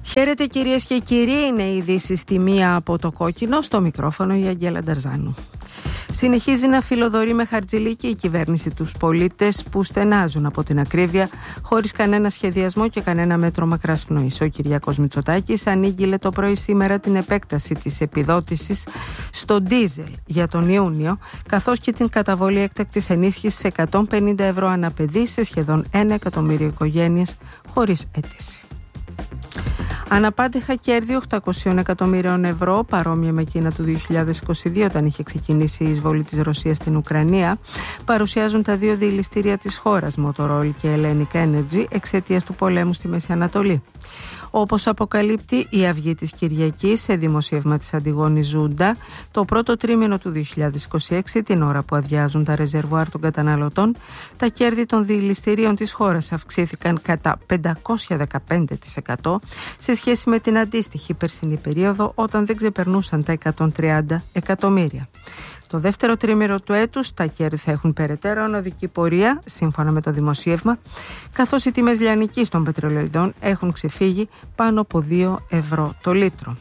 Χαίρετε κυρίες και κύριοι, είναι η ειδήσεις στη μία από το κόκκινο, στο μικρόφωνο η Αγγέλα Νταρζάνου. Συνεχίζει να φιλοδορεί με χαρτζηλίκι η κυβέρνηση τους πολίτες που στενάζουν από την ακρίβεια, χωρίς κανένα σχεδιασμό και κανένα μέτρο μακράς πνοής. Ο Κυριάκος Μητσοτάκης ανήγγειλε το πρωί σήμερα την επέκταση της επιδότησης στο ντίζελ για τον Ιούνιο, καθώς και την καταβολή έκτακτης ενίσχυσης 150 ευρώ ανά παιδί σε σχεδόν 1 εκατομμύριο οικογένειες χωρίς αίτηση. Αναπάντεχα κέρδη 800 εκατομμύριων ευρώ, παρόμοια με εκείνα του 2022 όταν είχε ξεκινήσει η εισβολή της Ρωσίας στην Ουκρανία, παρουσιάζουν τα δύο διελιστήρια της χώρας, Motorola και Hellenic Energy, εξαιτίας του πολέμου στη Μέση Ανατολή. Όπως αποκαλύπτει η Αυγή της Κυριακής σε δημοσίευμα της Αντιγόνης Ζούντα, το πρώτο τρίμηνο του 2026, την ώρα που αδειάζουν τα ρεζερβουάρ των καταναλωτών, τα κέρδη των διελιστηρίων της χώρας αυξήθηκαν κατά 515% σε σχέση με την αντίστοιχη περσινή περίοδο, όταν δεν ξεπερνούσαν τα 130 εκατομμύρια. Το δεύτερο τρίμηνο του έτους τα κέρδη θα έχουν περαιτέρω ανωδική πορεία, σύμφωνα με το δημοσίευμα, καθώς οι τιμές λιανικής των πετρελαιοειδών έχουν ξεφύγει πάνω από 2 ευρώ το λίτρο.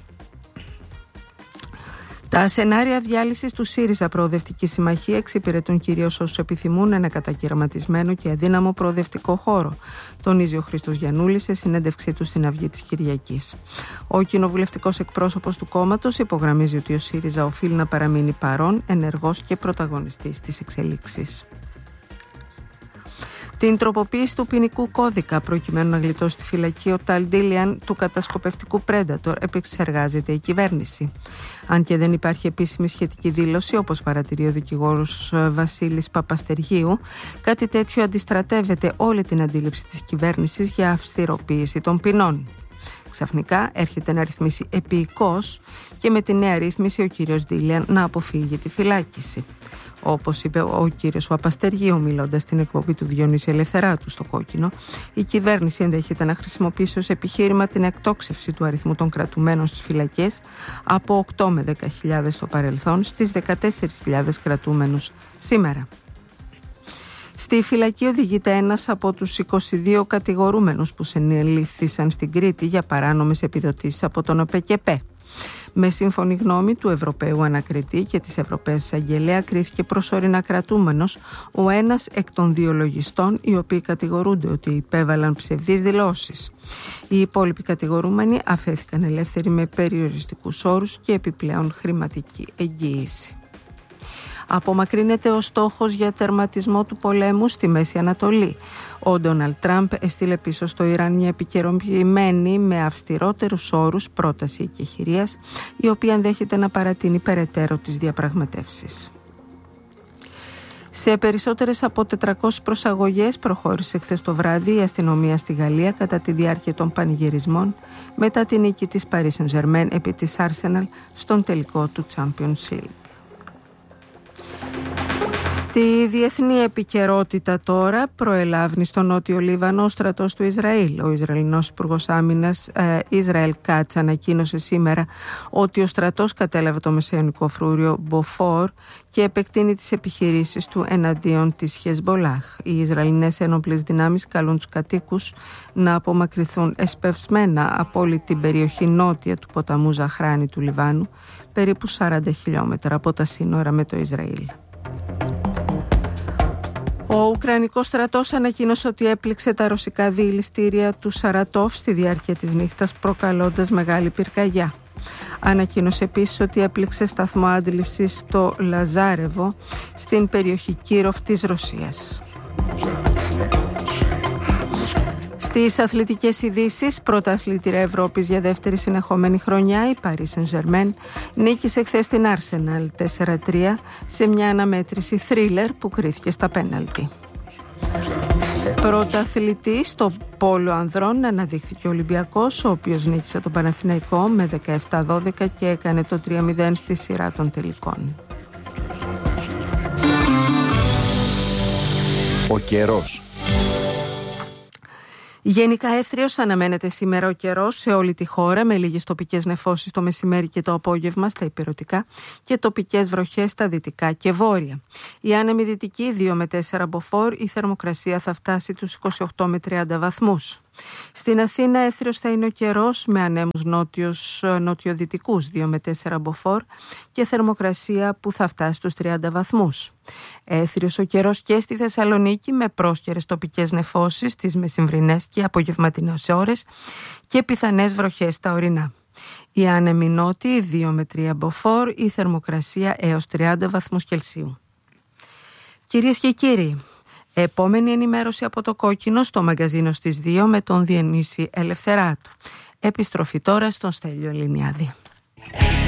Τα σενάρια διάλυσης του ΣΥΡΙΖΑ Προοδευτική Συμμαχία εξυπηρετούν κυρίως όσους επιθυμούν ένα κατακαιρματισμένο και αδύναμο προοδευτικό χώρο, τονίζει ο Χρήστος Γιαννούλης σε συνέντευξή του στην Αυγή της Κυριακής. Ο κοινοβουλευτικός εκπρόσωπος του κόμματος υπογραμμίζει ότι ο ΣΥΡΙΖΑ οφείλει να παραμείνει παρόν, ενεργός και πρωταγωνιστής της εξελίξης. Την τροποποίηση του ποινικού κώδικα προκειμένου να γλιτώσει τη φυλακή ο Ταλ Ντίλιαν του κατασκοπευτικού Predator επεξεργάζεται η κυβέρνηση. Αν και δεν υπάρχει επίσημη σχετική δήλωση, όπως παρατηρεί ο δικηγόρος Βασίλης Παπαστεργίου, κάτι τέτοιο αντιστρατεύεται όλη την αντίληψη της κυβέρνησης για αυστηροποίηση των ποινών. Ξαφνικά έρχεται να ρυθμίσει επίοικος και με τη νέα ρύθμιση ο κύριος Ντίλιαν να αποφύγει τη φυλάκιση. Όπως είπε ο κύριος Παπαστεργίου μιλώντας στην εκπομπή του Διονύση Ελευθεράτου στο Κόκκινο, η κυβέρνηση ενδέχεται να χρησιμοποιήσει ως επιχείρημα την εκτόξευση του αριθμού των κρατουμένων στις φυλακές από 8 με 10.000 στο παρελθόν στις 14.000 κρατούμενους σήμερα. Στη φυλακή οδηγείται ένας από τους 22 κατηγορούμενους που συνελήφθησαν στην Κρήτη για παράνομες επιδοτήσεις από τον ΟΠΕΚΕΠΕ. Με σύμφωνη γνώμη του Ευρωπαίου Ανακριτή και της Ευρωπαίας Εισαγγελέα, κρίθηκε προσωρινά κρατούμενος ο ένας εκ των δύο λογιστών, οι οποίοι κατηγορούνται ότι υπέβαλαν ψευδείς δηλώσεις. Οι υπόλοιποι κατηγορούμενοι αφέθηκαν ελεύθεροι με περιοριστικούς όρους και επιπλέον χρηματική εγγύηση. Απομακρύνεται ο στόχος για τερματισμό του πολέμου στη Μέση Ανατολή. Ο Ντόναλντ Τραμπ έστειλε πίσω στο Ιράν μια επικαιροποιημένη με αυστηρότερους όρους πρόταση εκεχηρίας, η οποία ενδέχεται να παρατείνει περαιτέρω τις διαπραγματεύσεις. Σε περισσότερες από 400 προσαγωγές προχώρησε χθες το βράδυ η αστυνομία στη Γαλλία κατά τη διάρκεια των πανηγυρισμών μετά την νίκη της Paris Saint-Germain επί της Arsenal στον τελικό του Champions League. Στη διεθνή επικαιρότητα τώρα, προελάβνει στο Νότιο Λίβανο ο στρατός του Ισραήλ. Ο Ισραηλινός Υπουργός Άμυνας Ισραήλ Κάτς ανακοίνωσε σήμερα ότι ο στρατός κατέλαβε το μεσαιωνικό φρούριο Μποφόρ και επεκτείνει τις επιχειρήσεις του εναντίον της Χεσμπολάχ. Οι Ισραηλινές ένοπλες δυνάμεις καλούν τους κατοίκους να απομακρυνθούν εσπευσμένα από όλη την περιοχή νότια του ποταμού Ζαχράνη του Λιβάνου, περίπου 40 χιλιόμετρα από τα σύνορα με το Ισραήλ. Ο Ουκρανικός στρατός ανακοίνωσε ότι έπληξε τα ρωσικά διελιστήρια του Σαρατόφ στη διάρκεια της νύχτας, προκαλώντας μεγάλη πυρκαγιά. Ανακοίνωσε επίσης ότι έπληξε σταθμό άντλησης στο Λαζάρεβο στην περιοχή Κίροφ της Ρωσίας. Στις αθλητικές ειδήσεις, πρωταθλήτρια Ευρώπης για δεύτερη συνεχόμενη χρονιά, η Paris Saint-Germain νίκησε χθες την Arsenal 4-3 σε μια αναμέτρηση θρίλερ που κρίθηκε στα πέναλτι. Πρωταθλητής στο πόλο ανδρών αναδείχθηκε ο Ολυμπιακός, ο οποίος νίκησε τον Παναθηναϊκό με 17-12 και έκανε το 3-0 στη σειρά των τελικών. Ο καιρός. Γενικά έθριος αναμένεται σήμερα ο καιρός σε όλη τη χώρα, με λίγες τοπικές νεφώσεις το μεσημέρι και το απόγευμα στα ηπειρωτικά και τοπικές βροχές στα δυτικά και βόρεια. Η άνεμη δυτική 2 με 4 μποφόρ, η θερμοκρασία θα φτάσει τους 28 με 30 βαθμούς. Στην Αθήνα έθριος θα είναι ο καιρός με ανέμους νοτιοδυτικούς 2 με 4 μποφόρ και θερμοκρασία που θα φτάσει στους 30 βαθμούς. Έθριος ο καιρός και στη Θεσσαλονίκη με πρόσκαιρες τοπικές νεφώσεις τις μεσημβρινές και απογευματινές ώρες και πιθανές βροχές στα ορεινά. Οι άνεμοι νότιοι 2 με 3 μποφόρ, η θερμοκρασία έως 30 βαθμούς Κελσίου. Κυρίες και κύριοι, επόμενη ενημέρωση από το Κόκκινο στο μαγκαζίνο στις 2 με τον Διονύση Ελευθεράτου. Επιστροφή τώρα στον Στέλιο Ελληνιάδη.